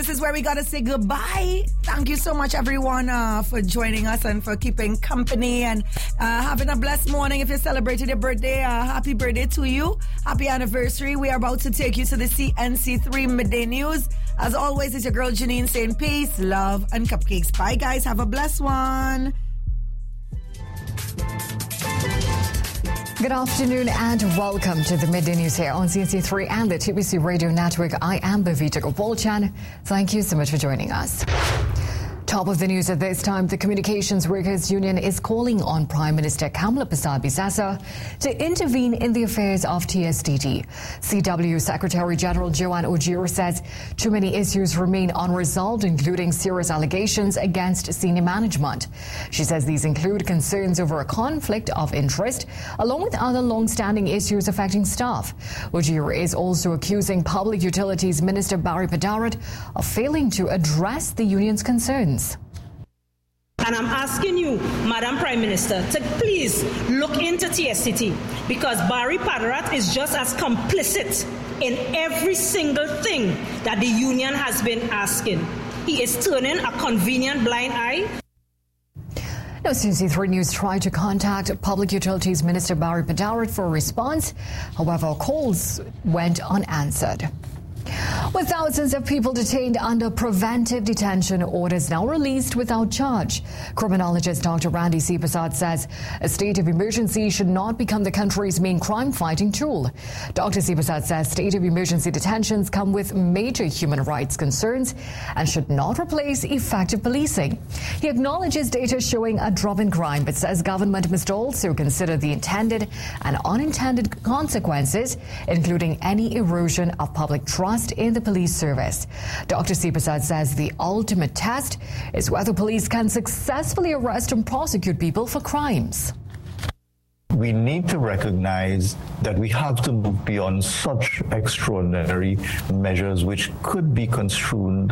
this is where we gotta say goodbye. Thank you so much, everyone, for joining us and for keeping company and having a blessed morning. If you celebrated your birthday, happy birthday to you. Happy anniversary. We are about to take you to the CNC3 Midday News. As always, it's your girl Janine saying peace, love, and cupcakes. Bye, guys. Have a blessed one. Good afternoon and welcome to the Midday News here on CNC3 and the TBC Radio Network. I am Bhavita Gopalchan. Thank you so much for joining us. Top of the news at this time, the Communications Workers Union is calling on Prime Minister Kamla Persad-Bissessar to intervene in the affairs of TSTT. CW Secretary General Joanne Ojiro says too many issues remain unresolved, including serious allegations against senior management. She says these include concerns over a conflict of interest, along with other long-standing issues affecting staff. Ojiro is also accusing Public Utilities Minister Barry Padarat of failing to address the union's concerns. And I'm asking you, Madam Prime Minister, to please look into TSTT, because Barry Padarat is just as complicit in every single thing that the union has been asking. He is turning a convenient blind eye. Now, CNC3 News tried to contact Public Utilities Minister Barry Padarat for a response. However, calls went unanswered. With thousands of people detained under preventive detention orders now released without charge, criminologist Dr. Randy C. Prasad says a state of emergency should not become the country's main crime-fighting tool. Dr. C. Prasad says state of emergency detentions come with major human rights concerns and should not replace effective policing. He acknowledges data showing a drop in crime, but says government must also consider the intended and unintended consequences, including any erosion of public trust in the police service. Dr. C. Prasad says the ultimate test is whether police can successfully arrest and prosecute people for crimes. We need to recognize that we have to move beyond such extraordinary measures which could be construed,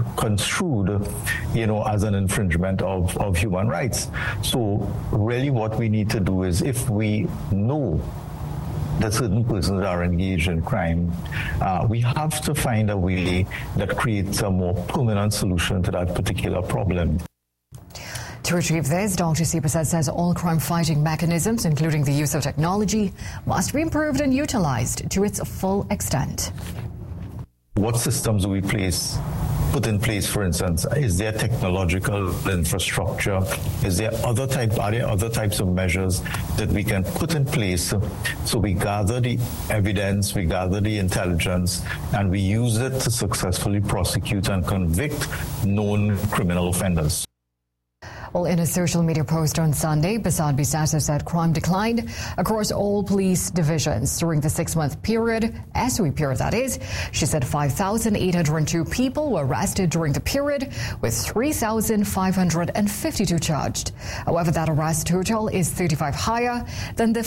as an infringement of human rights. So really what we need to do is, if we know that certain persons are engaged in crime, we have to find a way that creates a more permanent solution to that particular problem. To achieve this, Dr. C. Prasad says all crime-fighting mechanisms, including the use of technology, must be improved and utilized to its full extent. What systems do we put in place, for instance? Is there technological infrastructure? Are there other types of measures that we can put in place so we gather the evidence, we gather the intelligence, and we use it to successfully prosecute and convict known criminal offenders? Well, in a social media post on Sunday, Persad-Bissessar said crime declined across all police divisions during the 6-month period, SOE period that is. She said 5,802 people were arrested during the period, with 3,552 charged. However, that arrest total is 35 higher than the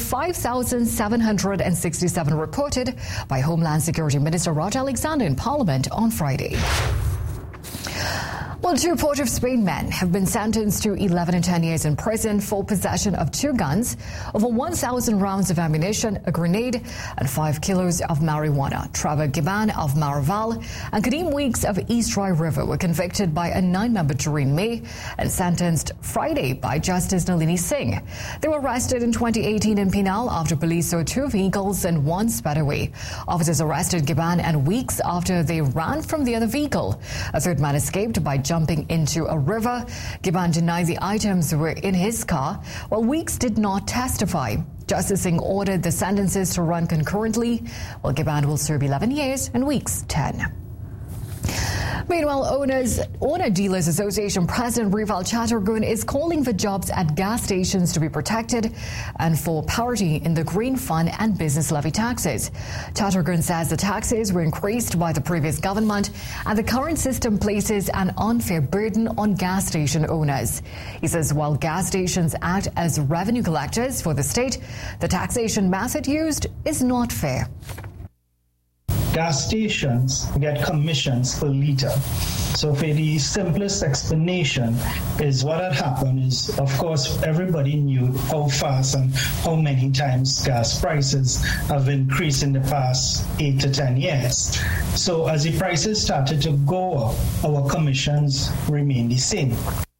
5,767 reported by Homeland Security Minister Raj Alexander in Parliament on Friday. Well, 2 Port of Spain men have been sentenced to 11 and 10 years in prison for possession of 2 guns, over 1,000 rounds of ammunition, a grenade, and 5 kilos of marijuana. Trevor Giban of Maraval and Kadeem Weeks of East Dry River were convicted by a 9-member jury in May and sentenced Friday by Justice Nalini Singh. They were arrested in 2018 in Penal after police saw 2 vehicles and 1 sped away. Officers arrested Giban and Weeks after they ran from the other vehicle. A 3rd man escaped by jumping into a river. Giban denied the items were in his car, while Weeks did not testify. Justice Singh ordered the sentences to run concurrently, while Giban will serve 11 years and Weeks 10. Meanwhile, Owner Dealers Association President Rival Chattergun is calling for jobs at gas stations to be protected and for parity in the Green Fund and business levy taxes. Chattergun says the taxes were increased by the previous government and the current system places an unfair burden on gas station owners. He says while gas stations act as revenue collectors for the state, the taxation method used is not fair. Gas stations get commissions per liter. So for the simplest explanation is what had happened is, of course, everybody knew how fast and how many times gas prices have increased in the past 8 to 10 years. So as the prices started to go up, our commissions remain the same.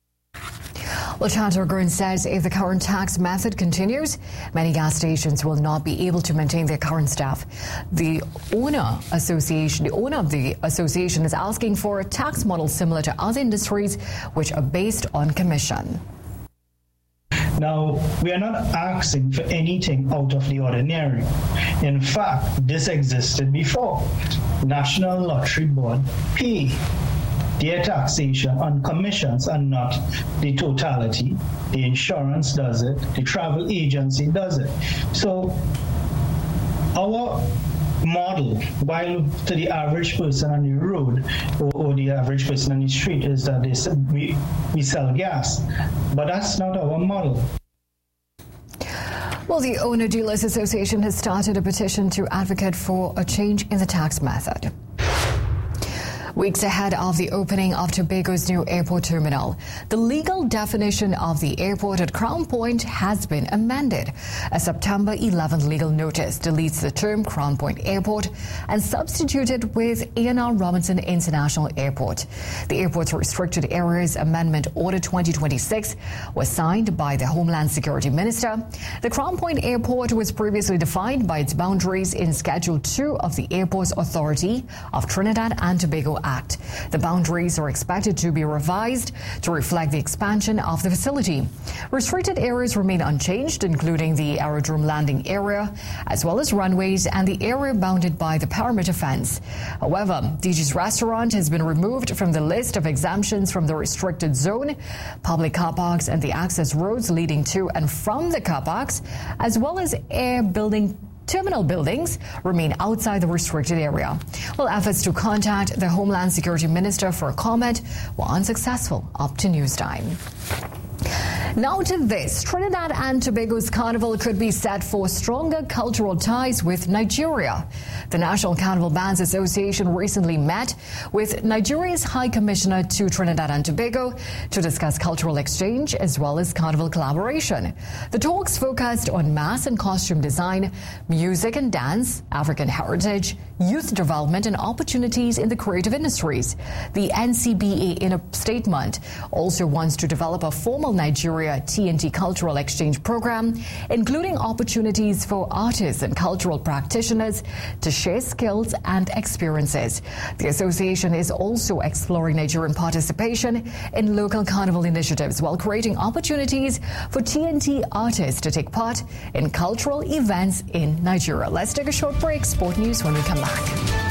Well, Chancellor Gurn says if the current tax method continues, many gas stations will not be able to maintain their current staff. The owner of the association is asking for a tax model similar to other industries which are based on commission. Now, we are not asking for anything out of the ordinary. In fact, this existed before. National Lottery Board pay their taxation on commissions and not the totality. The insurance does it, the travel agency does it. So our model, while to the average person on the road or the average person on the street is that we sell gas, but that's not our model. Well, the Owner Dealers Association has started a petition to advocate for a change in the tax method. Weeks ahead of the opening of Tobago's new airport terminal, the legal definition of the airport at Crown Point has been amended. A September 11th legal notice deletes the term Crown Point Airport and substitutes it with A&R Robinson International Airport. The airport's restricted areas amendment order 2026 was signed by the Homeland Security Minister. The Crown Point Airport was previously defined by its boundaries in Schedule 2 of the Airports Authority of Trinidad and Tobago Act. The boundaries are expected to be revised to reflect the expansion of the facility. Restricted areas remain unchanged, including the aerodrome landing area, as well as runways and the area bounded by the perimeter fence. However, DG's restaurant has been removed from the list of exemptions from the restricted zone. Public car parks and the access roads leading to and from the car parks, as well as terminal buildings remain outside the restricted area. Well, efforts to contact the Homeland Security Minister for a comment were unsuccessful up to news time. Now to this, Trinidad and Tobago's carnival could be set for stronger cultural ties with Nigeria. The National Carnival Bands Association recently met with Nigeria's High Commissioner to Trinidad and Tobago to discuss cultural exchange as well as carnival collaboration. The talks focused on mass and costume design, music and dance, African heritage, youth development and opportunities in the creative industries. The NCBA in a statement also wants to develop a formal Nigeria TNT cultural exchange program, including opportunities for artists and cultural practitioners to share skills and experiences. The association is also exploring Nigerian participation in local carnival initiatives while creating opportunities for TNT artists to take part in cultural events in Nigeria. Let's take a short break. Sport news when we come back.